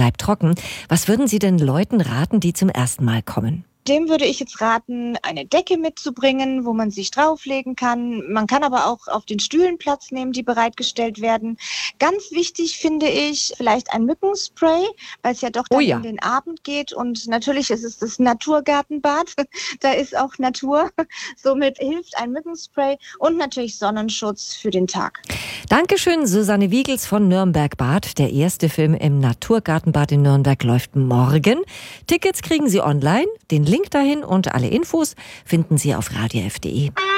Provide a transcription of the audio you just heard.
bleibt trocken. Was würden Sie denn Leuten raten, die zum ersten Mal kommen? Dem würde ich jetzt raten, eine Decke mitzubringen, wo man sich drauflegen kann. Man kann aber auch auf den Stühlen Platz nehmen, die bereitgestellt werden. Ganz wichtig finde ich vielleicht ein Mückenspray, weil es ja doch dann in den Abend geht. Und natürlich ist es das Naturgartenbad. Da ist auch Natur. Somit hilft ein Mückenspray und natürlich Sonnenschutz für den Tag. Dankeschön, Susanne Wiegels von Nürnberg-Bad. Der erste Film im Naturgartenbad in Nürnberg läuft morgen. Tickets kriegen Sie online. Den Link dahin und alle Infos finden Sie auf radiof.de.